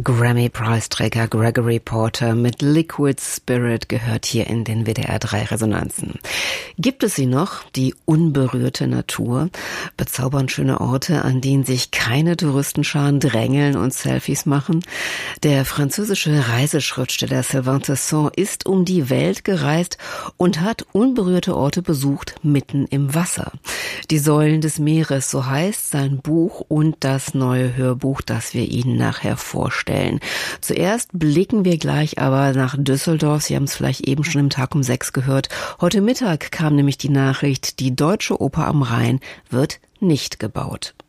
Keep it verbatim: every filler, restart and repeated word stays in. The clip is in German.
Grammy-Preisträger Gregory Porter mit Liquid Spirit gehört hier in den W D R drei Resonanzen. Gibt es sie noch, die unberührte Natur? Bezaubernd schöne Orte, an denen sich keine Touristenscharen drängeln und Selfies machen? Der französische Reiseschriftsteller Sylvain Tesson ist um die Welt gereist und hat unberührte Orte besucht, mitten im Wasser. Die Säulen des Meeres, so heißt sein Buch und das neue Hörbuch, das wir Ihnen nachher vorstellen. Zuerst blicken wir gleich aber nach Düsseldorf. Sie haben es vielleicht eben schon im Tag um sechs gehört. Heute Mittag kam nämlich die Nachricht, die Deutsche Oper am Rhein wird nicht gebaut.